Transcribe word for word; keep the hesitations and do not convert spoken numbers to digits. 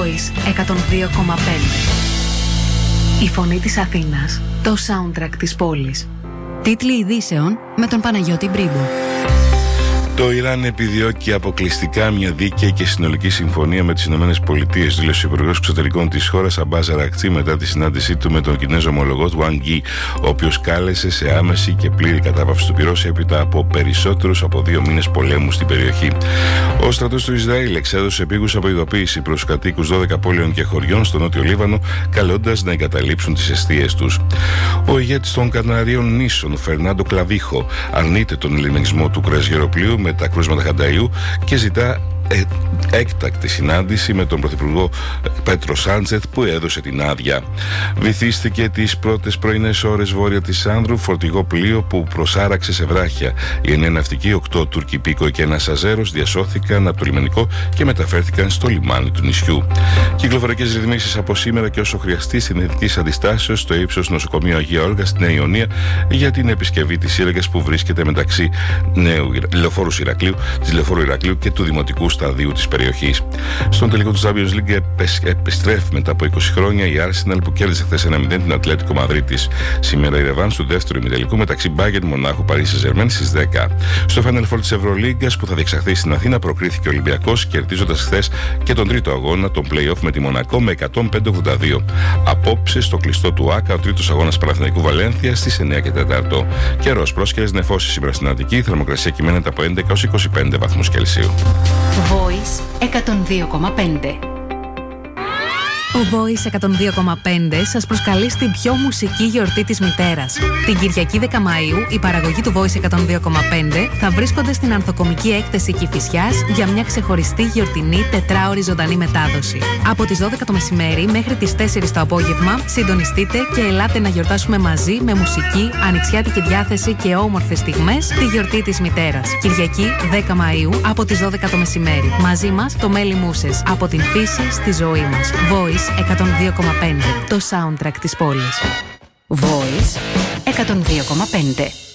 Voice εκατόν δύο κόμμα πέντε. Η φωνή της Αθήνας, το soundtrack της πόλης. Τίτλοι ειδήσεων με τον Παναγιώτη Μπρίμπο. Το Ιράν επιδιώκει αποκλειστικά μια δίκαιη και συνολική συμφωνία με τις ΗΠΑ, δήλωσε ο Υπουργός Εξωτερικών της χώρας Αμπάζ Αρακτσί μετά τη συνάντησή του με τον Κινέζο ομολογό του Wang Yi, ο οποίος κάλεσε σε άμεση και πλήρη κατάπαυση του πυρός έπειτα από περισσότερους από δύο μήνες πολέμου στην περιοχή. Ο στρατός του Ισραήλ εξέδωσε επίγουσα προειδοποίηση προς τους κατοίκους δώδεκα πόλεων και χωριών στο νότιο Λίβανο, καλώντας να εγκαταλείψουν τις εστίες τους. Ο ηγέτης των Καναρίων νήσων, Φερνάντο Κλαβίχο, αρνείται τον ελεηνισμό του κρουαζιεροπλοίου με τα κρούσματα Χανταϊού και ζητά ε, έκτακτη συνάντηση με τον Πρωθυπουργό Πέτρο Σάντσεθ που έδωσε την άδεια. Βυθίστηκε τις πρώτες πρωινές ώρες βόρεια της Σάνδρου φορτηγό πλοίο που προσάραξε σε βράχια. Οι εννέα ναυτικοί, οκτώ Τούρκοι υπήκοοι και ένας Αζέρος διασώθηκαν από το λιμενικό και μεταφέρθηκαν στο λιμάνι του νησιού. Κυκλοφορικές ρυθμίσεις από σήμερα και όσο χρειαστεί στην Εθνική Αντιστάσεως στο ύψος νοσοκομείου Αγία Όλγα στη Νέα Ιωνία για την επισκευή της σύραγγας που βρίσκεται μεταξύ νέου λεωφόρου Ηρακλείου, της λεωφόρου Ηρακλείου και του δημοτικού σταδίου της περιοχής. Στον τελικό του Champions League επιστρέφει μετά από είκοσι χρόνια η Arsenal που κέρδισε χθες ένα μηδέν την Ατλέτικο Μαδρίτης. Σήμερα η ρεβάνς του δεύτερου ημιτελικού μεταξύ Bayern Μονάχου Παρίσι Σεν-Ζερμέν στις δέκα. Στο Final Four της Ευρωλίγκας που θα διεξαχθεί στην Αθήνα προκρίθηκε ο Ολυμπιακός κερδίζοντας χθες και τον τρίτο αγώνα, τον play-off με τη Μονακό με εκατόν πέντε ογδόντα δύο. Απόψε στο κλειστό του ΆΚΑ ο τρίτος αγώνας Παναθηναϊκού Βαλένθια στις εννέα και τέσσερα. Καιρός πρόσκαιρες νεφώσεις σήμερα στην Αττική, η θερμοκρασία κυμαίνεται από έντεκα έως είκοσι πέντε βαθμούς Κελσίου. Voice εκατόν δύο κόμμα πέντε. Ο Voice εκατόν δύο κόμμα πέντε σας προσκαλεί στην πιο μουσική γιορτή της μητέρας. Την Κυριακή δέκα Μαΐου, η παραγωγή του Voice εκατόν δύο κόμμα πέντε θα βρίσκονται στην ανθοκομική έκθεση Κηφισιάς για μια ξεχωριστή γιορτινή τετράωρη ζωντανή μετάδοση. Από τις δώδεκα το μεσημέρι μέχρι τις τέσσερις το απόγευμα, συντονιστείτε και ελάτε να γιορτάσουμε μαζί με μουσική, ανοιξιάτικη διάθεση και όμορφες στιγμές τη γιορτή της μητέρας. Κυριακή δέκα Μαΐου από τις δώδεκα το μεσημέρι. Μαζί μας το Μέλι Μούσες, από την φύση στη ζωή μας. Voice εκατόν δύο κόμμα πέντε, το soundtrack της πόλης. Voice εκατόν δύο κόμμα πέντε.